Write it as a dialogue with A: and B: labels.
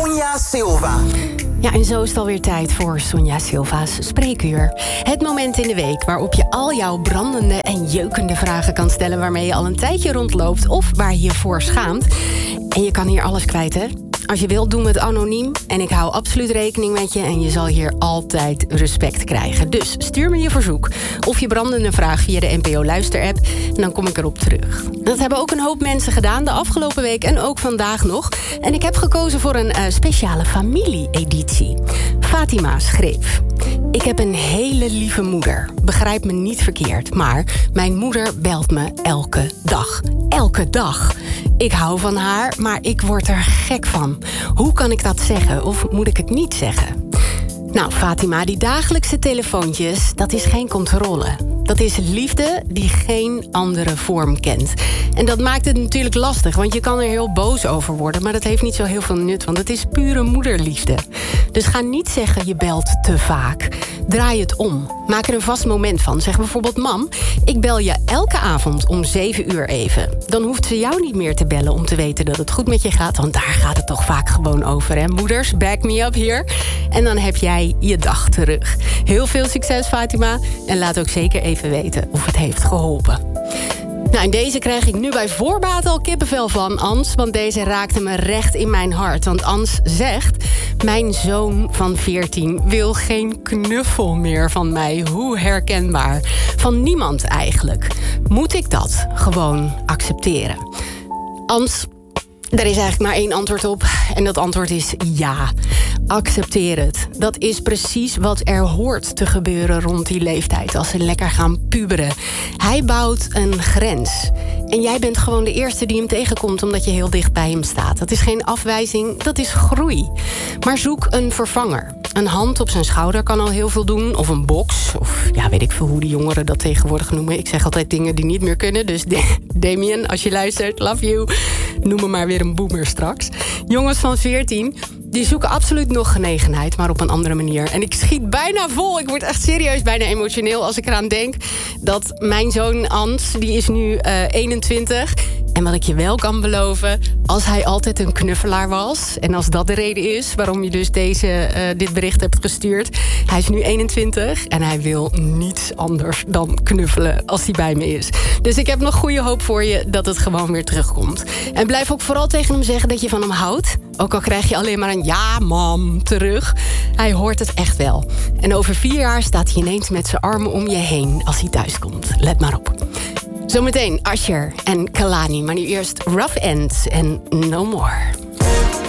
A: Sonja Silva.
B: Ja, en zo is het alweer tijd voor Sonja Silva's Spreekuur. Het moment in de week waarop je al jouw brandende en jeukende vragen kan stellen... waarmee je al een tijdje rondloopt of waar je je voor schaamt. En je kan hier alles kwijt, hè? Als je wilt, doen we het anoniem. En ik hou absoluut rekening met je en je zal hier altijd respect krijgen. Dus stuur me je verzoek of je brandende vraag via de NPO Luister-app... en dan kom ik erop terug. Dat hebben ook een hoop mensen gedaan de afgelopen week en ook vandaag nog. En ik heb gekozen voor een speciale familie-editie. Fatima schreef: ik heb een hele lieve moeder. Begrijp me niet verkeerd, maar mijn moeder belt me elke dag. Elke dag. Ik hou van haar, maar ik word er gek van. Hoe kan ik dat zeggen, of moet ik het niet zeggen? Nou, Fatima, die dagelijkse telefoontjes, dat is geen controle. Dat is liefde die geen andere vorm kent. En dat maakt het natuurlijk lastig, want je kan er heel boos over worden... maar dat heeft niet zo heel veel nut, want het is pure moederliefde. Dus ga niet zeggen je belt te vaak. Draai het om. Maak er een vast moment van. Zeg bijvoorbeeld: mam, ik bel je elke avond om 7 uur even. Dan hoeft ze jou niet meer te bellen om te weten dat het goed met je gaat... want daar gaat het toch vaak gewoon over, hè? Moeders, back me up hier. En dan heb jij je dag terug. Heel veel succes, Fatima. En laat ook zeker even weten of het heeft geholpen. Nou, en deze krijg ik nu bij voorbaat al kippenvel van Ans... want deze raakte me recht in mijn hart. Want Ans zegt: mijn zoon van 14 wil geen knuffel meer van mij. Hoe herkenbaar. Van niemand eigenlijk. Moet ik dat gewoon accepteren? Ans, daar is eigenlijk maar één antwoord op. En dat antwoord is ja. Accepteer het. Dat is precies wat er hoort te gebeuren rond die leeftijd... als ze lekker gaan puberen. Hij bouwt een grens. En jij bent gewoon de eerste die hem tegenkomt... omdat je heel dicht bij hem staat. Dat is geen afwijzing, dat is groei. Maar zoek een vervanger. Een hand op zijn schouder kan al heel veel doen. Of een box. Of ja, weet ik veel hoe die jongeren dat tegenwoordig noemen. Ik zeg altijd dingen die niet meer kunnen. Dus Damien, als je luistert, love you. Noem me maar weer een boomer straks. Jongens van 14... die zoeken absoluut nog genegenheid, maar op een andere manier. En ik schiet bijna vol. Ik word echt serieus bijna emotioneel als ik eraan denk... dat mijn zoon Ans, die is nu 21... en wat ik je wel kan beloven, als hij altijd een knuffelaar was... en als dat de reden is waarom je dus dit bericht hebt gestuurd... hij is nu 21 en hij wil niets anders dan knuffelen als hij bij me is. Dus ik heb nog goede hoop voor je dat het gewoon weer terugkomt. En blijf ook vooral tegen hem zeggen dat je van hem houdt. Ook al krijg je alleen maar een ja, mam, terug. Hij hoort het echt wel. En over 4 jaar staat hij ineens met zijn armen om je heen als hij thuis komt. Let maar op. Zometeen Usher en Kalani, maar nu eerst Rough Ends en No More.